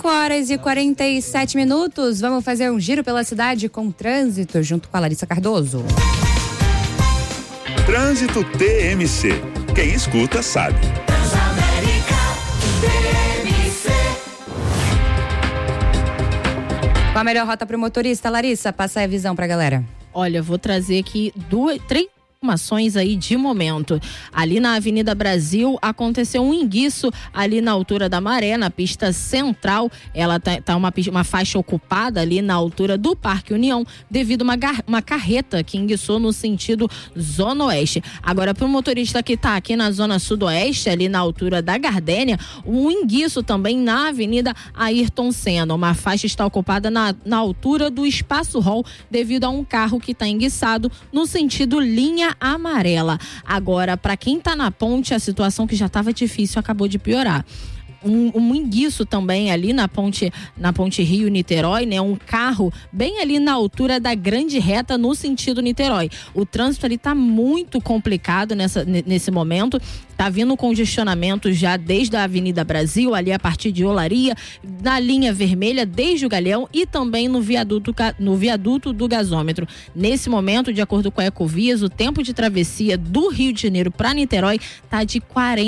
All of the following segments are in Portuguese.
5h47. Vamos fazer um giro pela cidade com trânsito junto com a Larissa Cardoso. Trânsito TMC. Quem escuta sabe. Qual a melhor rota para o motorista, Larissa? Passa a visão pra galera. Olha, vou trazer aqui três informações aí de momento. Ali na Avenida Brasil aconteceu um enguiço ali na altura da Maré, na pista central. Ela tá uma faixa ocupada ali na altura do Parque União devido a uma carreta que enguiçou no sentido zona oeste. Agora, para o motorista que tá aqui na zona sudoeste, ali na altura da Gardênia, um enguiço também na Avenida Ayrton Senna. Uma faixa está ocupada na altura do Espaço Hall devido a um carro que está enguiçado no sentido linha amarela. Agora, para quem tá na ponte, a situação que já estava difícil acabou de piorar. Um enguiço também ali na ponte Rio-Niterói, né? Um carro bem ali na altura da Grande Reta no sentido Niterói. O trânsito ali tá muito complicado nesse momento. Tá vindo congestionamento já desde a Avenida Brasil, ali a partir de Olaria, na linha vermelha, desde o Galeão e também no viaduto do gasômetro. Nesse momento, de acordo com a Ecovias, o tempo de travessia do Rio de Janeiro para Niterói tá de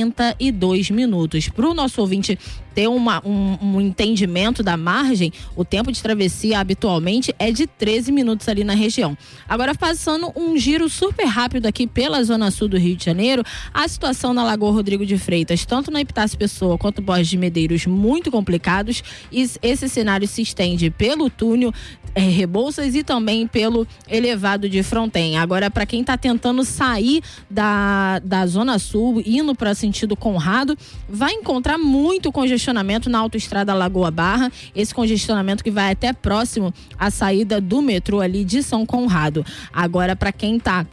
42 minutos. Para o nosso ouvinte ter um entendimento da margem, o tempo de travessia habitualmente é de 13 minutos ali na região. Agora, passando um giro super rápido aqui pela zona sul do Rio de Janeiro, a situação na Lagoa Rodrigo de Freitas, tanto na Epitácio Pessoa quanto Borges de Medeiros, muito complicados, e esse cenário se estende pelo túnel Rebouças e também pelo elevado de Fronten. Agora, para quem está tentando sair da zona sul, indo para sentido Conrado, vai encontrar muito congestionamento na autoestrada Lagoa Barra, esse congestionamento que vai até próximo à saída do metrô ali de São Conrado. Agora, para quem está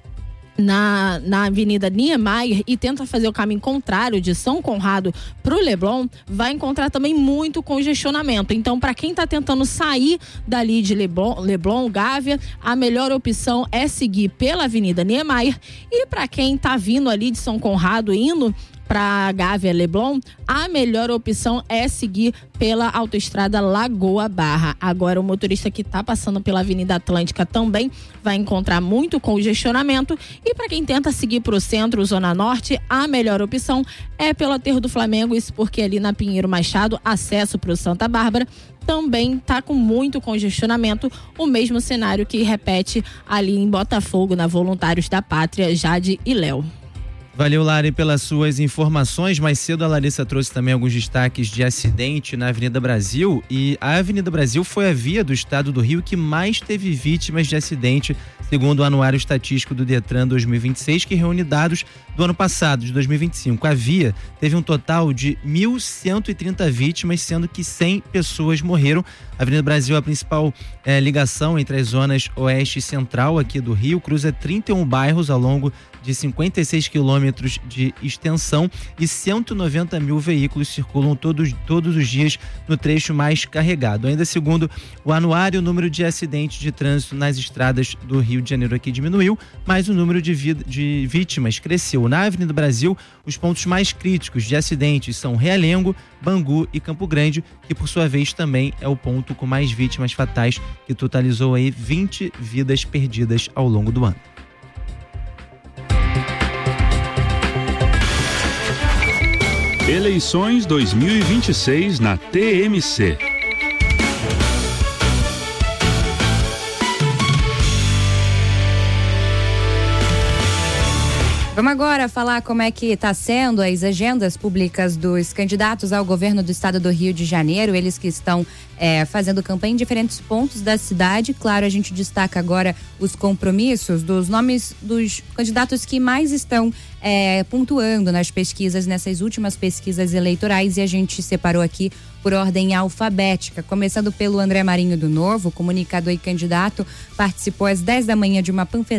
na Avenida Niemeyer e tenta fazer o caminho contrário de São Conrado pro Leblon, vai encontrar também muito congestionamento. Então, para quem tá tentando sair dali de Leblon, Gávea, a melhor opção é seguir pela Avenida Niemeyer, e para quem tá vindo ali de São Conrado indo para Gávea, Leblon, a melhor opção é seguir pela autoestrada Lagoa Barra. Agora, o motorista que está passando pela Avenida Atlântica também vai encontrar muito congestionamento, e para quem tenta seguir para o centro, Zona Norte, a melhor opção é pelo Aterro do Flamengo, isso porque ali na Pinheiro Machado, acesso para o Santa Bárbara, também está com muito congestionamento, o mesmo cenário que repete ali em Botafogo, na Voluntários da Pátria, Jade e Léo. Valeu, Lari, pelas suas informações. Mais cedo a Larissa trouxe também alguns destaques de acidente na Avenida Brasil, e a Avenida Brasil foi a via do estado do Rio que mais teve vítimas de acidente, segundo o Anuário Estatístico do Detran 2026, que reúne dados do ano passado, de 2025. A via teve um total de 1.130 vítimas, sendo que 100 pessoas morreram. A Avenida Brasil é a principal ligação entre as zonas oeste e central aqui do Rio, cruza 31 bairros ao longo de 56 quilômetros de extensão, e 190 mil veículos circulam todos os dias no trecho mais carregado. Ainda segundo o anuário, o número de acidentes de trânsito nas estradas do Rio de Janeiro aqui diminuiu, mas o número de vítimas cresceu. Na Avenida Brasil, os pontos mais críticos de acidentes são Realengo, Bangu e Campo Grande, que por sua vez também é o ponto com mais vítimas fatais, que totalizou aí 20 vidas perdidas ao longo do ano. Eleições 2026 na TMC. Vamos agora falar como é que está sendo as agendas públicas dos candidatos ao governo do estado do Rio de Janeiro, eles que estão fazendo campanha em diferentes pontos da cidade. Claro, a gente destaca agora os compromissos dos nomes dos candidatos que mais estão pontuando nas pesquisas, nessas últimas pesquisas eleitorais, e a gente separou aqui por ordem alfabética, começando pelo André Marinho do Novo, comunicador e candidato, participou às 10 da manhã de uma